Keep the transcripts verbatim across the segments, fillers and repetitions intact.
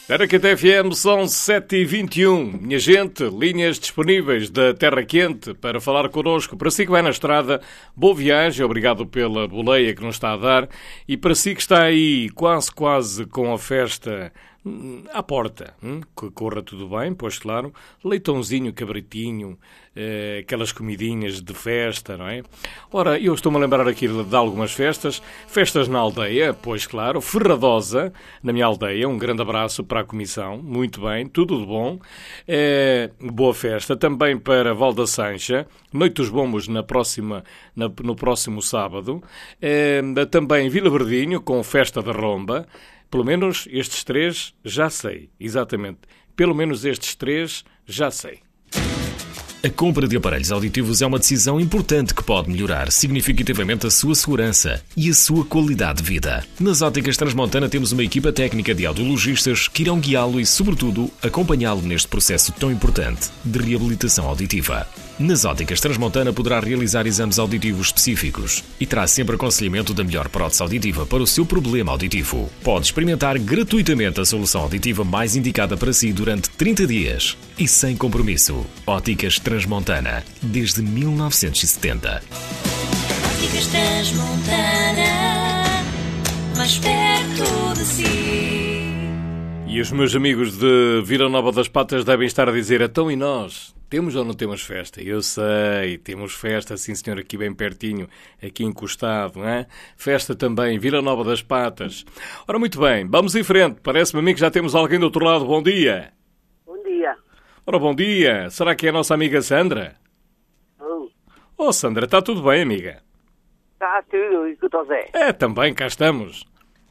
Era que a T F M são sete e vinte e um. Minha gente, linhas disponíveis da Terra Quente para falar connosco. Para si que vai na estrada, boa viagem, obrigado pela boleia que nos está a dar. E para si que está aí quase, quase com a festa à porta, hum? Que corra tudo bem, pois claro, leitãozinho, cabritinho, eh, aquelas comidinhas de festa, não é? Ora, eu estou-me a lembrar aqui de algumas festas, festas na aldeia, pois claro, Ferradosa, na minha aldeia, um grande abraço para a comissão, muito bem, tudo de bom, eh, boa festa, também para Val da Sancha, Noite dos Bombos na próxima, na, no próximo sábado, eh, também Vila Verdinho, com Festa da Romba. Pelo menos estes três já sei, exatamente. Pelo menos estes três já sei. A compra de aparelhos auditivos é uma decisão importante que pode melhorar significativamente a sua segurança e a sua qualidade de vida. Nas Óticas Transmontana temos uma equipa técnica de audiologistas que irão guiá-lo e, sobretudo, acompanhá-lo neste processo tão importante de reabilitação auditiva. Nas Óticas Transmontana poderá realizar exames auditivos específicos e terá sempre aconselhamento da melhor prótese auditiva para o seu problema auditivo. Pode experimentar gratuitamente a solução auditiva mais indicada para si durante trinta dias e sem compromisso. Óticas Transmontana, desde mil novecentos e setenta. Óticas Transmontana, mais perto de si. E os meus amigos de Vila Nova das Patas devem estar a dizer: então e nós? Temos ou não temos festa? Eu sei, temos festa, sim senhor, aqui bem pertinho, aqui encostado, não é? Festa também, Vila Nova das Patas. Ora, muito bem, vamos em frente. Parece-me a mim que já temos alguém do outro lado. Bom dia. Bom dia. Ora, bom dia. Será que é a nossa amiga Sandra? Oh, Oh, Sandra, está tudo bem, amiga? está tudo, e que o Zé? É, também, cá estamos.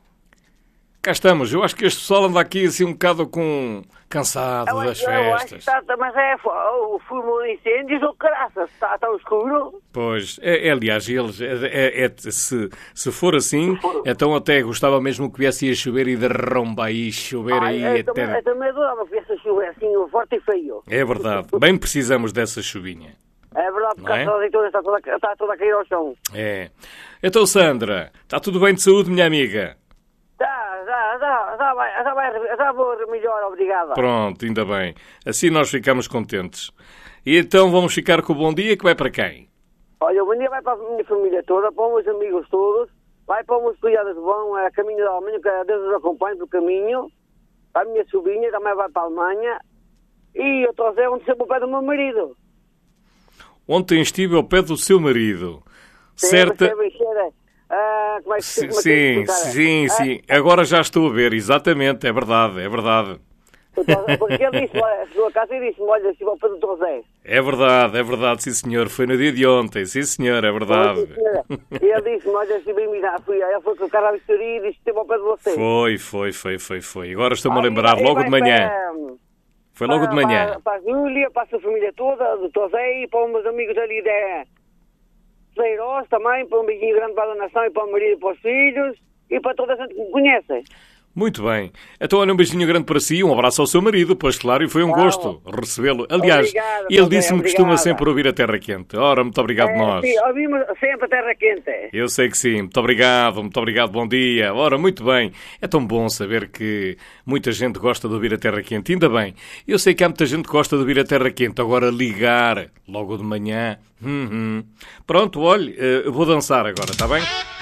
Cá estamos. Eu acho que este pessoal anda aqui assim um bocado com... cansado Eu, das eu acho que festas. está, mas é, o fumo de incêndios ou caraças, está tão escuro. Pois, é, é, aliás, eles, é, é, é, se, se for assim, então até gostava mesmo que viesse a chover e derromba aí, chover Ai, aí eu, também, até... eu também adorava que viesse a chover assim, forte e feio. É verdade, bem precisamos dessa chuvinha. É verdade, porque Não é? a azeitona está toda, está toda a cair ao chão. É. Então, Sandra, está tudo bem de saúde, minha amiga? Já, já, já, já, vai, já, vai, já vou melhor, obrigada. Pronto, ainda bem. Assim nós ficamos contentes. E então vamos ficar com o bom dia, que vai para quem? Olha, o bom dia vai para a minha família toda, para os meus amigos todos, vai para os meus cuidados de bom, a caminho da Alemanha, que Deus os acompanhe do caminho, a minha sobrinha também vai para a Alemanha, e eu estou a dizer onde sempre o pé do meu marido. Ontem estive ao pé do seu marido. Certa... Certa... Ah, como é que, Sim, como é que eu sim, explicar? sim, sim. Agora já estou a ver, exatamente, é verdade, é verdade. Ah, porque ele disse, olha, chegou a casa e disse-me, olha, estive ao pé do teu Zé. É verdade, é verdade, sim senhor. Foi no dia de ontem, sim senhor, é verdade. E ele disse-me, olha, estive a mirar, fui, aí ele foi com o cara à vistoria e disse que esteve ao pé de você. Foi, foi, foi, foi, foi. Agora estou-me a Aí, lembrar, aí logo vai de manhã. para- Foi logo de para- manhã. Para, para a Júlia, para a sua família toda, do teu Zé, e para os meus amigos ali da Leiroz também, para um beijinho grande para a Nação e para o marido e para os filhos, e para toda a gente que me conhece. Muito bem. Então, olha, um beijinho grande para si, um abraço ao seu marido, pois claro, e foi um Claro. gosto recebê-lo. Aliás, Obrigado, ele também, disse-me que costuma obrigada. sempre ouvir a Terra Quente. Ora, muito obrigado É, nós. sim, ouvimos sempre a terra quente. Eu sei que sim. Muito obrigado, muito obrigado, bom dia. Ora, muito bem. É tão bom saber que muita gente gosta de ouvir a Terra Quente. Ainda bem. Eu sei que há muita gente que gosta de ouvir a Terra Quente. Agora, ligar logo de manhã. Hum, hum. Pronto, olhe, eu vou dançar agora, está bem?